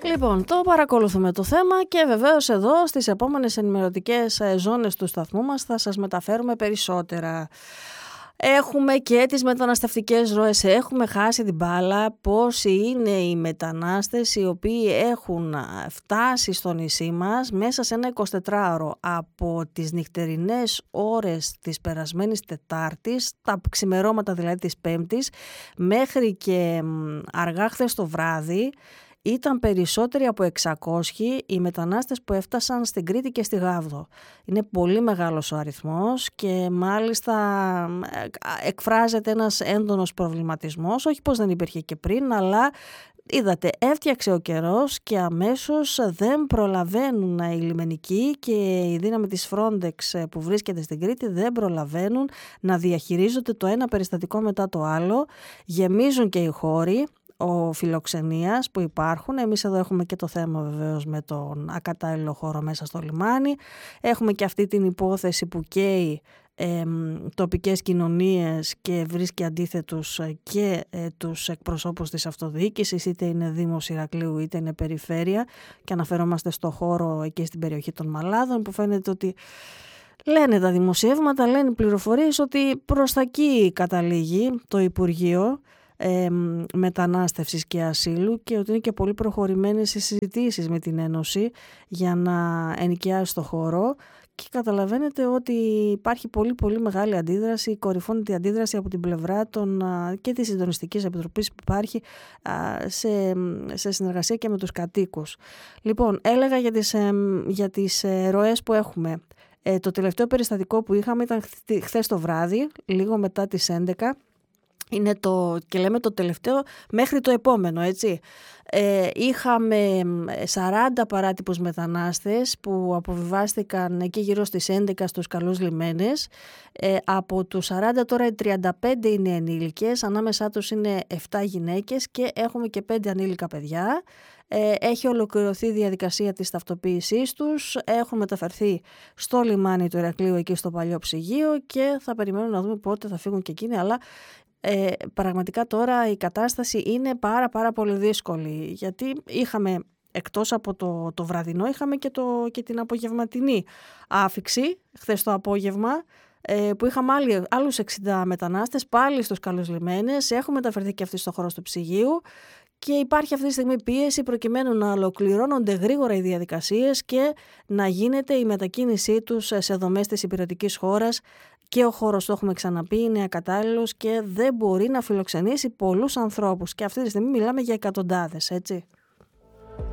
Λοιπόν, το παρακολουθούμε το θέμα και βεβαίως εδώ στις επόμενες ενημερωτικές ζώνες του σταθμού μας θα σας μεταφέρουμε περισσότερα. Έχουμε και τις μεταναστευτικές ροές, έχουμε χάσει την μπάλα. Πόσοι είναι οι μετανάστες οι οποίοι έχουν φτάσει στο νησί μας μέσα σε ένα 24ωρο από τις νυχτερινές ώρες της περασμένης Τετάρτης, τα ξημερώματα δηλαδή της Πέμπτης, μέχρι και αργά χθες το βράδυ. Ήταν περισσότεροι από 600 οι μετανάστες που έφτασαν στην Κρήτη και στη Γάβδο. Είναι πολύ μεγάλος ο αριθμός και μάλιστα εκφράζεται ένας έντονος προβληματισμός, όχι πως δεν υπήρχε και πριν, αλλά είδατε, έφτιαξε ο καιρός και αμέσως δεν προλαβαίνουν οι λιμενικοί και η δύναμη της Frontex που βρίσκεται στην Κρήτη δεν προλαβαίνουν να διαχειρίζονται το ένα περιστατικό μετά το άλλο. Γεμίζουν και οι χώροι φιλοξενίας που υπάρχουν. Εμείς εδώ έχουμε και το θέμα βεβαίως με τον ακατάλληλο χώρο μέσα στο λιμάνι. Έχουμε και αυτή την υπόθεση που καίει τοπικές κοινωνίες και βρίσκει αντίθετους και τους εκπροσώπους της αυτοδιοίκησης, είτε είναι Δήμος Ηρακλείου είτε είναι περιφέρεια, και αναφερόμαστε στο χώρο εκεί στην περιοχή των Μαλάδων, που φαίνεται ότι λένε τα δημοσιεύματα, λένε οι πληροφορίες ότι προς τα εκεί καταλήγει το Υπουργείο Μετανάστευσης και Ασύλου και ότι είναι και πολύ προχωρημένες οι συζητήσεις με την Ένωση για να ενοικιάσει το χώρο, και καταλαβαίνετε ότι υπάρχει πολύ πολύ μεγάλη αντίδραση, κορυφώνεται η αντίδραση από την πλευρά και της Συντονιστικής Επιτροπής που υπάρχει σε συνεργασία και με τους κατοίκους. Λοιπόν, έλεγα για τις ροές που έχουμε. Το τελευταίο περιστατικό που είχαμε ήταν χθες το βράδυ, λίγο μετά τις 11. Είναι και λέμε το τελευταίο μέχρι το επόμενο, έτσι. Είχαμε 40 παράτυπους μετανάστες που αποβιβάστηκαν εκεί γύρω στις 11 στους καλούς λιμένες. Από τους 40 τώρα οι 35 είναι ενήλικες, ανάμεσά τους είναι 7 γυναίκες και έχουμε και 5 ανήλικα παιδιά. Έχει ολοκληρωθεί η διαδικασία της ταυτοποίησής τους, έχουν μεταφερθεί στο λιμάνι του Ηρακλείου εκεί στο παλιό ψυγείο και θα περιμένουν να δούμε πότε θα φύγουν και εκείνοι, αλλά πραγματικά τώρα η κατάσταση είναι πάρα πολύ δύσκολη, γιατί είχαμε εκτός από το βραδινό είχαμε και την απογευματινή άφιξη χθες το απόγευμα, που είχαμε άλλους 60 μετανάστες πάλι στους καλούς λιμένες. Έχουν μεταφερθεί και αυτοί στο χώρο του ψυγείου και υπάρχει αυτή τη στιγμή πίεση προκειμένου να ολοκληρώνονται γρήγορα οι διαδικασίες και να γίνεται η μετακίνησή τους σε δομές της υπηρετικής χώρας. Και ο χώρος, το έχουμε ξαναπεί, είναι ακατάλληλος και δεν μπορεί να φιλοξενήσει πολλούς ανθρώπους. Και αυτή τη στιγμή μιλάμε για εκατοντάδες, έτσι.